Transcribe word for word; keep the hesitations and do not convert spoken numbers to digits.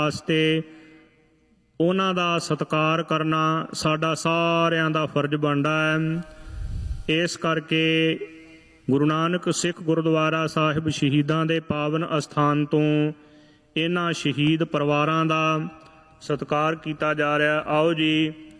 ਵਾਸਤੇ ਉਹਨਾਂ ਦਾ ਸਤਿਕਾਰ ਕਰਨਾ ਸਾਡਾ ਸਾਰਿਆਂ ਦਾ ਫਰਜ਼ ਬਣਦਾ ਹੈ। ਇਸ ਕਰਕੇ ਗੁਰੂ ਨਾਨਕ ਸਿੱਖ ਗੁਰਦੁਆਰਾ ਸਾਹਿਬ ਸ਼ਹੀਦਾਂ ਦੇ ਪਾਵਨ ਅਸਥਾਨ ਤੋਂ ਇਹਨਾਂ ਸ਼ਹੀਦ ਪਰਿਵਾਰਾਂ ਦਾ ਸਤਿਕਾਰ ਕੀਤਾ ਜਾ ਰਿਹਾ। ਆਓ ਜੀ